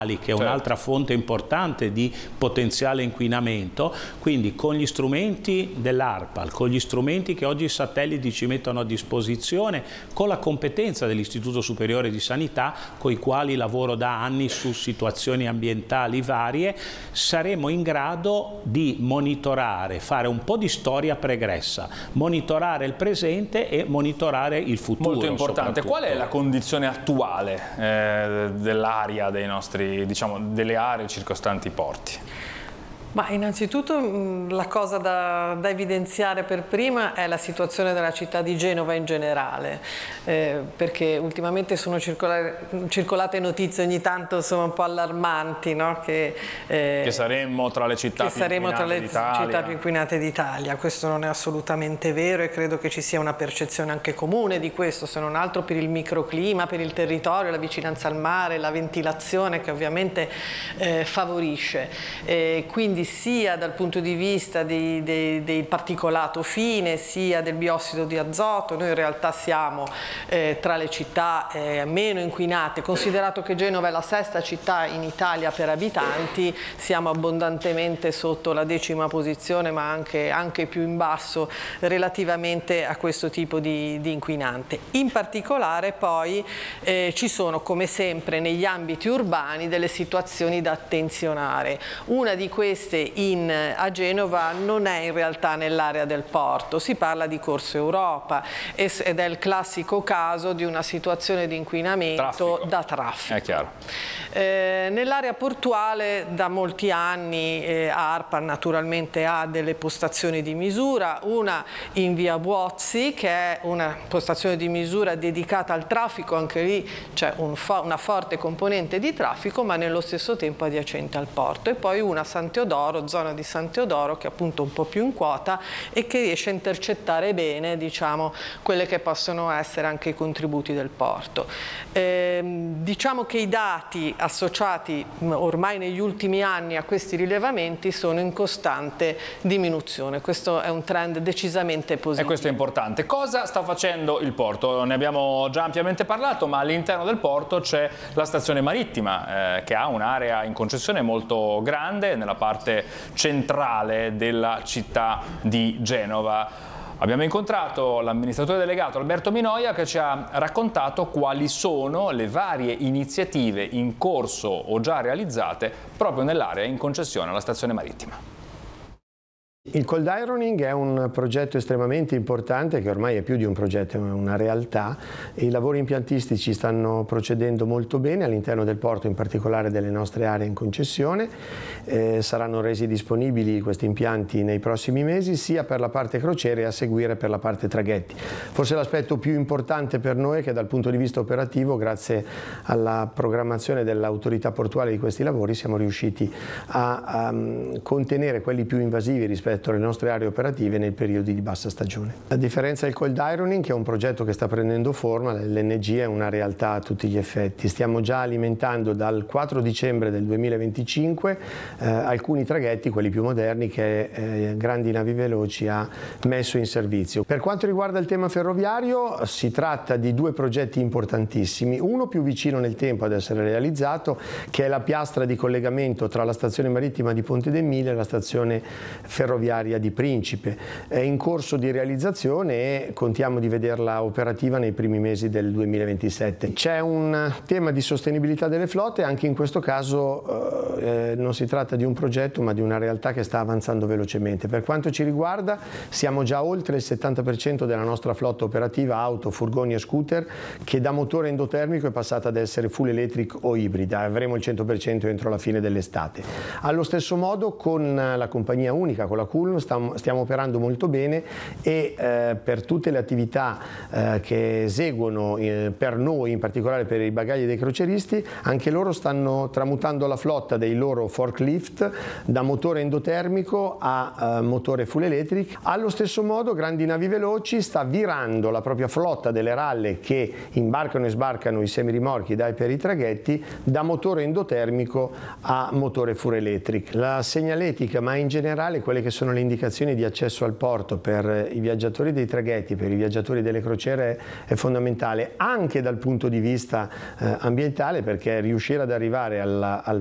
che è un'altra fonte importante di potenziale inquinamento. Quindi con gli strumenti dell'ARPAL, con gli strumenti che oggi i satelliti ci mettono a disposizione, con la competenza dell'Istituto Superiore di Sanità, con i quali lavoro da anni su situazioni ambientali varie, saremo in grado di monitorare, fare un po' di storia pregressa, monitorare il presente e monitorare il futuro. Molto importante. Qual è la condizione attuale dell'area dei nostri, diciamo, delle aree circostanti i porti? Ma innanzitutto la cosa da evidenziare per prima è la situazione della città di Genova in generale, perché ultimamente sono circolate notizie ogni tanto insomma un po' allarmanti, no? Che saremmo tra le città più inquinate d'Italia. Questo non è assolutamente vero e credo che ci sia una percezione anche comune di questo, se non altro per il microclima, per il territorio, la vicinanza al mare, la ventilazione che ovviamente favorisce. Quindi sia dal punto di vista del particolato fine, sia del biossido di azoto, noi in realtà siamo tra le città meno inquinate, considerato che Genova è la sesta città in Italia per abitanti, siamo abbondantemente sotto la 10ª posizione, ma anche più in basso relativamente a questo tipo di inquinante. In particolare poi ci sono, come sempre negli ambiti urbani, delle situazioni da attenzionare. Una di queste a Genova non è in realtà nell'area del porto, si parla di Corso Europa ed è il classico caso di una situazione di inquinamento da traffico. È chiaro. Nell'area portuale da molti anni ARPAL naturalmente ha delle postazioni di misura, una in via Buozzi che è una postazione di misura dedicata al traffico, anche lì c'è una forte componente di traffico ma nello stesso tempo adiacente al porto, e poi una a San Teodoro, zona di San Teodoro, che è appunto un po' più in quota e che riesce a intercettare bene, diciamo, quelle che possono essere anche i contributi del porto. Diciamo che i dati associati ormai negli ultimi anni a questi rilevamenti sono in costante diminuzione. Questo è un trend decisamente positivo. E questo è importante. Cosa sta facendo il porto? Ne abbiamo già ampiamente parlato, ma all'interno del porto c'è la stazione marittima che ha un'area in concessione molto grande nella parte centrale della città di Genova. Abbiamo incontrato l'amministratore delegato Alberto Minoia che ci ha raccontato quali sono le varie iniziative in corso o già realizzate proprio nell'area in concessione alla stazione marittima. Il cold ironing è un progetto estremamente importante che ormai è più di un progetto, è una realtà. I lavori impiantistici stanno procedendo molto bene all'interno del porto, in particolare delle nostre aree in concessione. Saranno resi disponibili questi impianti nei prossimi mesi, sia per la parte crociere e a seguire per la parte traghetti. Forse l'aspetto più importante per noi è che dal punto di vista operativo, grazie alla programmazione dell'autorità portuale di questi lavori, siamo riusciti a contenere quelli più invasivi rispetto alle nostre aree operative nei periodi di bassa stagione. La differenza del cold ironing, che è un progetto che sta prendendo forma, l'LNG è una realtà a tutti gli effetti. Stiamo già alimentando dal 4 dicembre del 2025 alcuni traghetti, quelli più moderni, che Grandi Navi Veloci ha messo in servizio. Per quanto riguarda il tema ferroviario, si tratta di due progetti importantissimi, uno più vicino nel tempo ad essere realizzato, che è la piastra di collegamento tra la stazione marittima di Ponte d'Emilia e la stazione ferroviaria di Principe. È in corso di realizzazione e contiamo di vederla operativa nei primi mesi del 2027. C'è un tema di sostenibilità delle flotte, anche in questo caso non si tratta di un progetto ma di una realtà che sta avanzando velocemente. Per quanto ci riguarda siamo già oltre il 70% della nostra flotta operativa, auto, furgoni e scooter, che da motore endotermico è passata ad essere full electric o ibrida. Avremo il 100% entro la fine dell'estate. Allo stesso modo con la compagnia unica, con la Culm, stiamo operando molto bene e per tutte le attività che eseguono per noi, in particolare per i bagagli dei croceristi, anche loro stanno tramutando la flotta dei loro forklift da motore endotermico a motore full electric. Allo stesso modo Grandi Navi Veloci sta virando la propria flotta delle ralle che imbarcano e sbarcano i semirimorchi dai per i traghetti da motore endotermico a motore full electric. La segnaletica, ma in generale quelle che sono sono le indicazioni di accesso al porto per i viaggiatori dei traghetti, per i viaggiatori delle crociere è fondamentale anche dal punto di vista ambientale, perché riuscire ad arrivare al